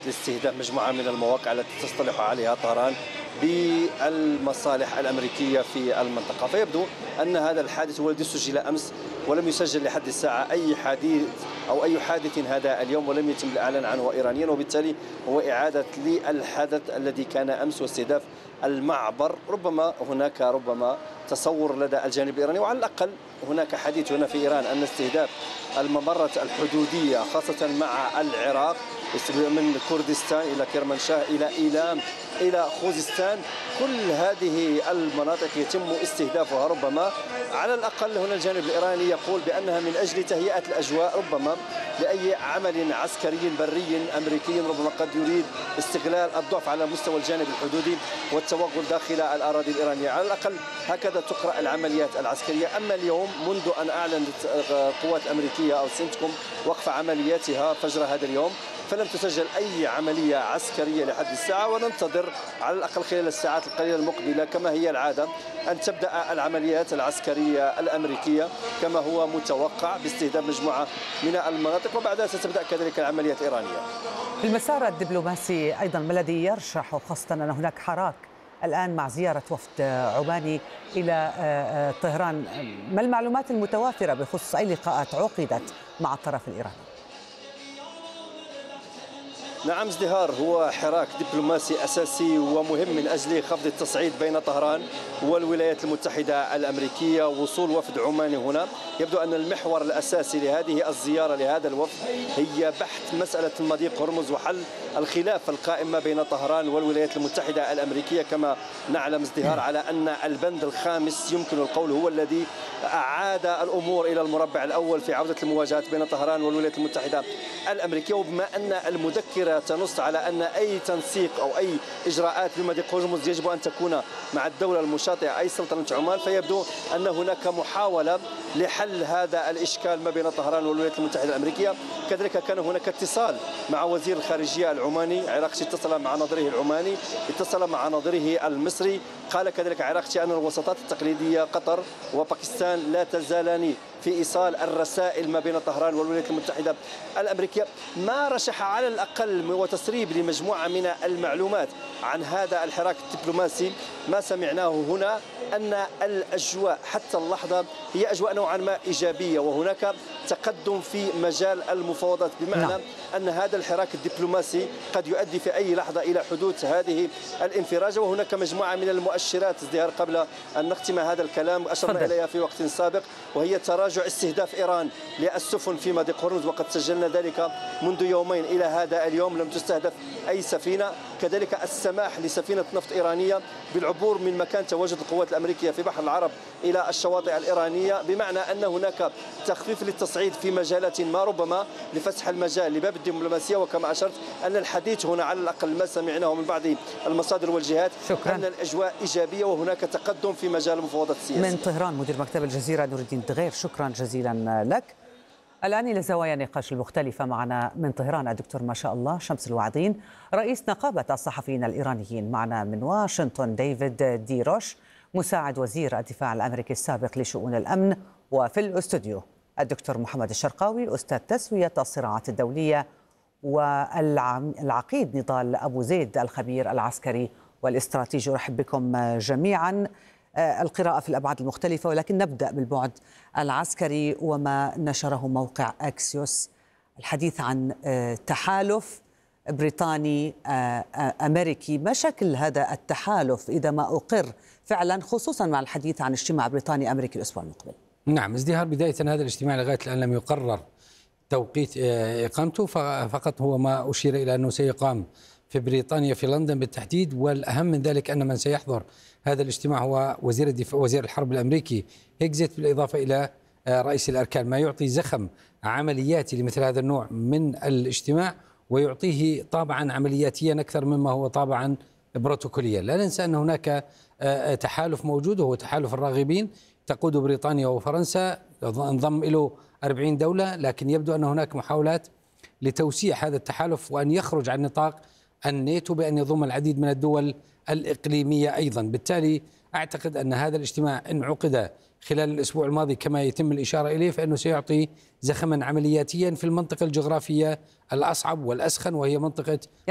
لاستهداف مجموعة من المواقع التي تصطلح عليها طهران بالمصالح الأمريكية في المنطقة. فيبدو أن هذا الحادث هو الذي سجل أمس ولم يسجل لحد الساعة أي حديث أو أي حادث هذا اليوم، ولم يتم الإعلان عنه إيرانيا، وبالتالي هو إعادة للحدث الذي كان أمس واستهداف المعبر. ربما هناك تصور لدى الجانب الإيراني، وعلى الأقل هناك حديث هنا في إيران أن استهداف الممرة الحدودية خاصة مع العراق من كردستان إلى كرمانشاه إلى إيلام إلى خوزستان، كل هذه المناطق يتم استهدافها. ربما على الأقل هنا الجانب الإيراني يقول بأنها من أجل تهيئة الأجواء ربما لأي عمل عسكري بري أمريكي ربما قد يريد استغلال الضعف على مستوى الجانب الحدودي والتوغل داخل الأراضي الإيرانية. على الأقل هكذا تقرأ العمليات العسكرية. أما اليوم منذ أن أعلنت القوات الأمريكية أو سنتكوم وقف عملياتها فجر هذا اليوم، فلم تسجل أي عملية عسكرية لحد الساعة، وننتظر على الأقل خلال الساعات القليلة المقبلة كما هي العادة أن تبدأ العمليات العسكرية الأمريكية كما هو متوقع باستهداف مجموعة من المناطق، وبعدها ستبدأ كذلك العمليات الإيرانية. في المسار الدبلوماسي أيضا ما الذي يرشح، خاصة أن هناك حراك الآن مع زيارة وفد عماني إلى طهران، ما المعلومات المتوافرة بخصوص أي لقاءات عقدت مع الطرف الإيراني؟ نعم، ازدهار هو حراك دبلوماسي أساسي ومهم من أجل خفض التصعيد بين طهران والولايات المتحدة الأمريكية. وصول وفد عماني هنا يبدو أن المحور الأساسي لهذه الزيارة لهذا الوفد هي بحث مسألة مضيق هرمز وحل الخلاف القائم ما بين طهران والولايات المتحدة الأمريكية. كما نعلم ازدهار على أن البند الخامس يمكن القول هو الذي أعاد الأمور إلى المربع الأول في عودة المواجهات بين طهران والولايات المتحدة الأمريكية. وبما أن المذكرة تنص على أن أي تنسيق أو أي إجراءات لمضيق هرمز يجب أن تكون مع الدولة المشاطئة أي سلطنة عمان، فيبدو أن هناك محاولة لحل هذا الإشكال ما بين طهران والولايات المتحدة الأمريكية. كذلك كان هناك اتصال مع وزير الخارجية العماني عراقشي، اتصل مع نظيره العماني، اتصل مع نظيره المصري. قال كذلك عراقشي أن الوساطات التقليدية قطر وباكستان لا تزالان في إيصال الرسائل ما بين طهران والولايات المتحدة الأمريكية. ما رشح على الأقل وتسريب لمجموعة من المعلومات عن هذا الحراك الدبلوماسي، ما سمعناه هنا أن الأجواء حتى اللحظة هي أجواء نوعا ما إيجابية، وهناك تقدم في مجال المفاوضات، بمعنى أن هذا الحراك الدبلوماسي قد يؤدي في أي لحظة إلى حدوث هذه الانفراجة. وهناك مجموعة من المؤشرات ازدهار قبل أن نختم هذا الكلام أشرنا إليها في وقت سابق، وهي تراجع استهداف إيران للسفن في مضيق هرمز، وقد سجلنا ذلك منذ يومين إلى هذا اليوم لم تستهدف أي سفينة. كذلك السماح لسفينة نفط إيرانية بالعبور من مكان تواجد القوات الأمريكية في بحر العرب إلى الشواطئ الإيرانية، بمعنى أن هناك تخفيف للتصعيد في مجالات ما ربما لفتح المجال لباب الدبلوماسية. وكما أشرت أن الحديث هنا على الأقل ما سمعناه من بعض المصادر والجهات أن الأجواء إيجابية وهناك تقدم في مجال المفاوضات السياسية. من طهران مدير مكتب الجزيرة نور الدين دغير، شكرا جزيلا لك. الآن إلى زوايا النقاش المختلفة. معنا من طهران الدكتور ما شاء الله شمس الوعدين رئيس نقابة الصحفيين الإيرانيين. معنا من واشنطن ديفيد ديروش مساعد وزير الدفاع الأمريكي السابق لشؤون الأمن. وفي الأستوديو الدكتور محمد الشرقاوي أستاذ تسوية الصراعات الدولية والعقيد نضال أبو زيد الخبير العسكري والاستراتيجي. أرحب بكم جميعا. القراءة في الأبعاد المختلفة، ولكن نبدأ بالبعد العسكري وما نشره موقع أكسيوس، الحديث عن تحالف بريطاني أمريكي. ما شكل هذا التحالف إذا ما أقر فعلا، خصوصا مع الحديث عن اجتماع بريطاني أمريكي الأسبوع المقبل؟ نعم، ازدهار بداية هذا الاجتماع لغاية الآن لم يقرر توقيت إقامته، فقط هو ما أشير إلى أنه سيقام في بريطانيا في لندن بالتحديد. والأهم من ذلك أن من سيحضر هذا الاجتماع هو وزير الحرب الأمريكي هيكزيت، بالإضافة إلى رئيس الأركان، ما يعطي زخم عملياتي لمثل هذا النوع من الاجتماع ويعطيه طابعا عملياتيا أكثر مما هو طابعا بروتوكوليا. لا ننسى أن هناك تحالف موجود وهو تحالف الراغبين تقود بريطانيا وفرنسا، انضم له 40 دولة، لكن يبدو أن هناك محاولات لتوسيع هذا التحالف وأن يخرج عن نطاق الناتو بأن يضم العديد من الدول الإقليمية أيضا. بالتالي أعتقد أن هذا الاجتماع إن عقد خلال الأسبوع الماضي كما يتم الإشارة إليه فإنه سيعطي زخما عملياتيا في المنطقة الجغرافية الأصعب والأسخن، وهي منطقة